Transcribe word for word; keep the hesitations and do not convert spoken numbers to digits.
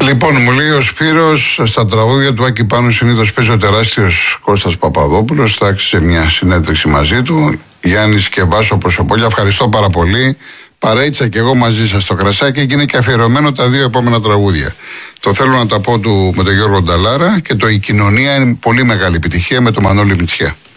Λοιπόν, μου λέει ο Σπύρος, στα τραγούδια του Άκη Πάνου συνήθως παίζει ο τεράστιος Κώστας Παπαδόπουλος. Θα άξιζε μια συνέντευξη μαζί του. Γιάννης και Βάσο Ποσοπόλια, ευχαριστώ πάρα πολύ. Παρέτσα και εγώ μαζί σας στο κρασάκι και είναι και αφιερωμένο τα δύο επόμενα τραγούδια. Το θέλω να τα πω του, με τον Γιώργο Νταλάρα και το «Η κοινωνία» είναι πολύ μεγάλη επιτυχία με τον Μανώλη Μητσιά.